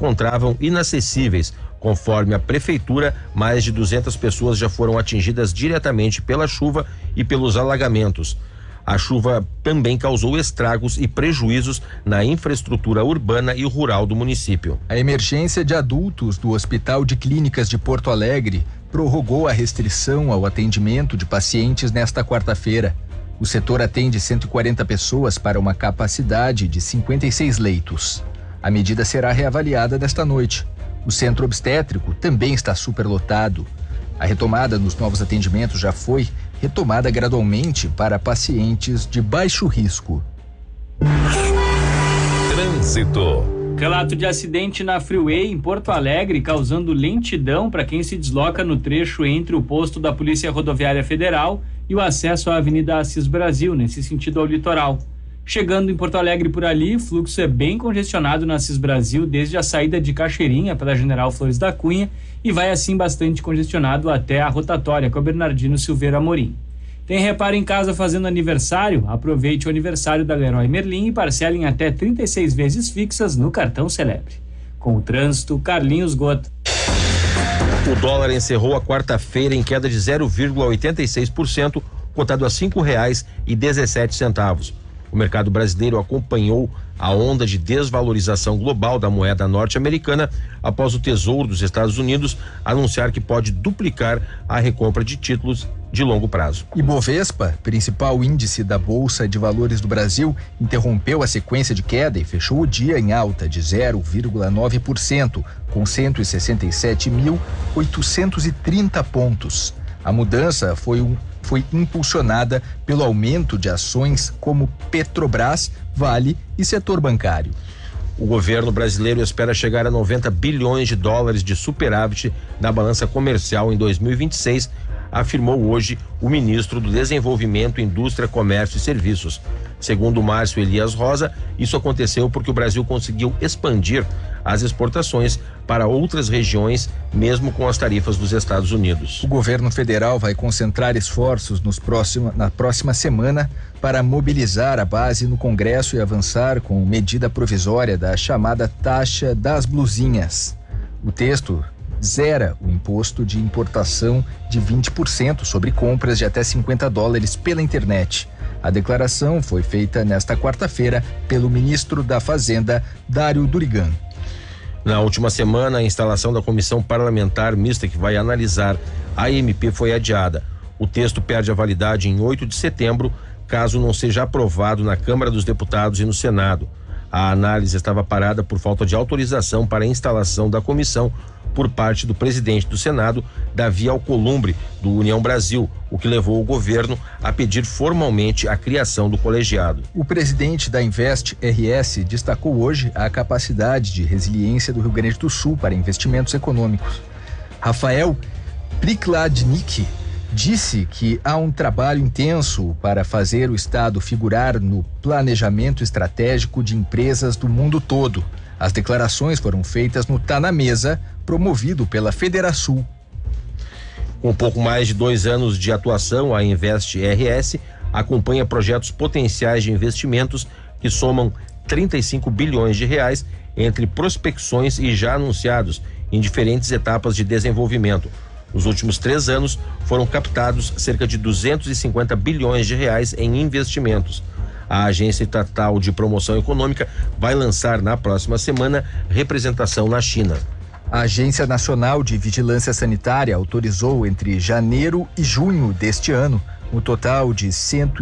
encontravam inacessíveis. Conforme a prefeitura, mais de 200 pessoas já foram atingidas diretamente pela chuva e pelos alagamentos. A chuva também causou estragos e prejuízos na infraestrutura urbana e rural do município. A emergência de adultos do Hospital de Clínicas de Porto Alegre prorrogou a restrição ao atendimento de pacientes nesta quarta-feira. O setor atende 140 pessoas para uma capacidade de 56 leitos. A medida será reavaliada nesta noite. O centro obstétrico também está superlotado. A retomada nos novos atendimentos já foi retomada gradualmente para pacientes de baixo risco. Trânsito. Relato de acidente na Freeway em Porto Alegre, causando lentidão para quem se desloca no trecho entre o posto da Polícia Rodoviária Federal e o acesso à Avenida Assis Brasil, nesse sentido ao litoral. Chegando em Porto Alegre por ali, o fluxo é bem congestionado na Assis Brasil, desde a saída de Cachoeirinha pela General Flores da Cunha, e vai assim bastante congestionado até a rotatória com a Bernardino Silveira Amorim. Tem reparo em casa fazendo aniversário? Aproveite o aniversário da Leroy Merlin e parcele em até 36 vezes fixas no cartão Celebre. Com o trânsito, Carlinhos Gota. O dólar encerrou a quarta-feira em queda de 0,86%, cotado a R$ 5,17. O mercado brasileiro acompanhou a onda de desvalorização global da moeda norte-americana após o Tesouro dos Estados Unidos anunciar que pode duplicar a recompra de títulos de longo prazo. Ibovespa, principal índice da Bolsa de Valores do Brasil, interrompeu a sequência de queda e fechou o dia em alta de 0,9%, com 167.830 pontos. A mudança foi impulsionada pelo aumento de ações como Petrobras, Vale e setor bancário. O governo brasileiro espera chegar a 90 bilhões de dólares de superávit na balança comercial em 2026, afirmou hoje o ministro do Desenvolvimento, Indústria, Comércio e Serviços. Segundo Márcio Elias Rosa, isso aconteceu porque o Brasil conseguiu expandir as exportações para outras regiões, mesmo com as tarifas dos Estados Unidos. O governo federal vai concentrar esforços na próxima semana para mobilizar a base no Congresso e avançar com medida provisória da chamada taxa das blusinhas. O texto zera o imposto de importação de 20% sobre compras de até $50 pela internet. A declaração foi feita nesta quarta-feira pelo ministro da Fazenda, Dário Durigan. Na última semana, a instalação da comissão parlamentar mista que vai analisar a MP foi adiada. O texto perde a validade em 8 de setembro, caso não seja aprovado na Câmara dos Deputados e no Senado. A análise estava parada por falta de autorização para a instalação da comissão por parte do presidente do Senado, Davi Alcolumbre, do União Brasil, o que levou o governo a pedir formalmente a criação do colegiado. O presidente da Invest RS destacou hoje a capacidade de resiliência do Rio Grande do Sul para investimentos econômicos. Rafael Prikladnik disse que há um trabalho intenso para fazer o Estado figurar no planejamento estratégico de empresas do mundo todo. As declarações foram feitas no Tá na Mesa, promovido pela Federação. Com um pouco mais de 2 anos de atuação, a Invest RS acompanha projetos potenciais de investimentos que somam 35 bilhões de reais entre prospecções e já anunciados em diferentes etapas de desenvolvimento. Nos últimos 3 anos, foram captados cerca de 250 bilhões de reais em investimentos. A Agência Estatal de Promoção Econômica vai lançar na próxima semana representação na China. A Agência Nacional de Vigilância Sanitária autorizou entre janeiro e junho deste ano um total de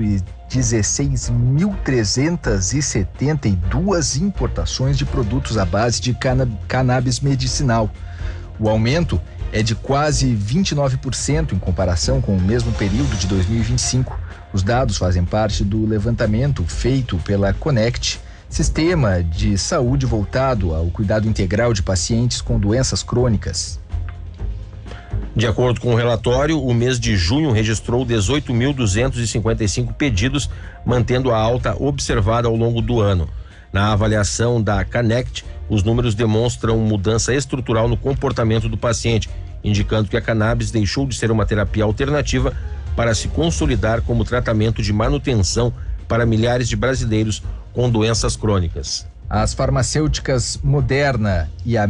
116.372 importações de produtos à base de cannabis medicinal. O aumento é de quase 29% em comparação com o mesmo período de 2025. Os dados fazem parte do levantamento feito pela Connect, sistema de saúde voltado ao cuidado integral de pacientes com doenças crônicas. De acordo com o relatório, o mês de junho registrou 18.255 pedidos, mantendo a alta observada ao longo do ano. Na avaliação da Connect, os números demonstram mudança estrutural no comportamento do paciente, indicando que a cannabis deixou de ser uma terapia alternativa para se consolidar como tratamento de manutenção para milhares de brasileiros com doenças crônicas. As farmacêuticas Moderna e a